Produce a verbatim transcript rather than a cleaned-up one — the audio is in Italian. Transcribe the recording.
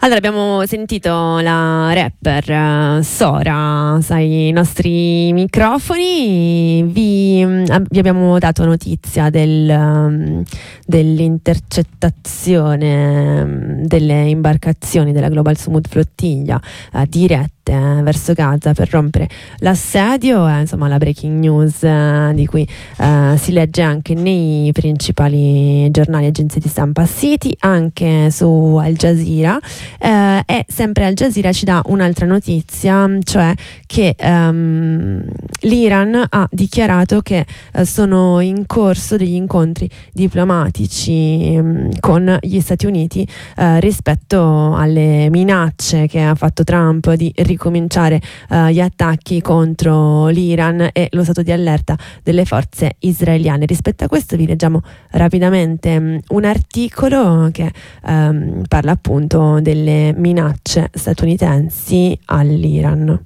Allora, abbiamo sentito la rapper uh, Sora sai, i nostri microfoni. Vi, uh, vi abbiamo dato notizia del, um, dell'intercettazione um, delle imbarcazioni della Global Smooth Flottiglia uh, dirette eh, verso Gaza per rompere l'assedio. Eh, insomma, la breaking news uh, di cui uh, si legge anche nei principali giornali e agenzie di stampa siti, anche su Al Jazeera. Eh, e sempre Al Jazeera ci dà un'altra notizia, cioè che um, l'Iran ha dichiarato che uh, sono in corso degli incontri diplomatici um, con gli Stati Uniti uh, rispetto alle minacce che ha fatto Trump di ricominciare uh, gli attacchi contro l'Iran e lo stato di allerta delle forze israeliane. Rispetto a questo vi leggiamo rapidamente um, un articolo che um, parla appunto delle minacce statunitensi all'Iran.